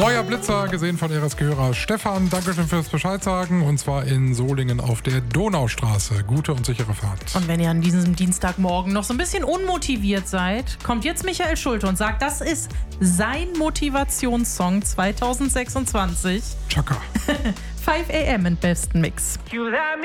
Neuer Blitzer, gesehen von RSG-Hörer Stefan. Dankeschön fürs Bescheid sagen. Und zwar in Solingen auf der Donaustraße. Gute und sichere Fahrt. Und wenn ihr an diesem Dienstagmorgen noch so ein bisschen unmotiviert seid, kommt jetzt Michael Schulte und sagt, das ist sein Motivationssong 2026. Chaka. 5 AM im besten Mix.